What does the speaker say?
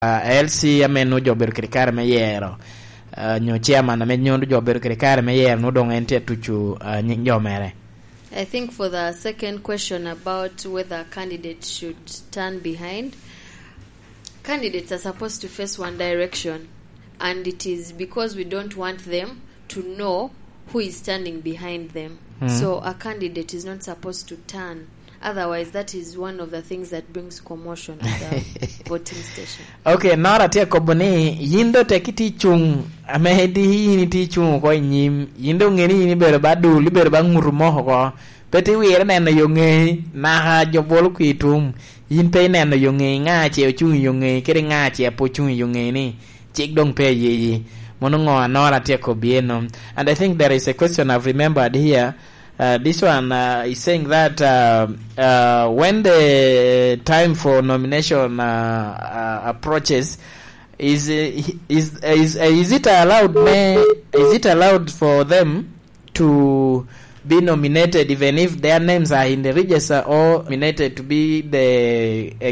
LC ameno jober kare me yero nyo chairman amenyo jober kare me yero no dong ente tuchu nyomere. I think for the second question about whether candidates should stand behind, candidates are supposed to face one direction, and it is because we don't want them to know who is standing behind them. So a candidate is not supposed to turn. Otherwise, that is one of the things that brings commotion at the voting station. Okay, nora tia koboni yindo tekiti chung amehedi ni ti chung ko nyim yindo ngeni ni bere badu libere banguru moho ko peti wire neno yonge na jobol kwitum yin pe neno yonge nga che chung yonge kere nga che po chung yonge ni chik dong pe yi monongo nora tia kobieno. And I think there is a question I've remembered here. This one is saying that when the time for nomination approaches, is it allowed? Is it allowed for them to be nominated even if their names are in the register or nominated to be the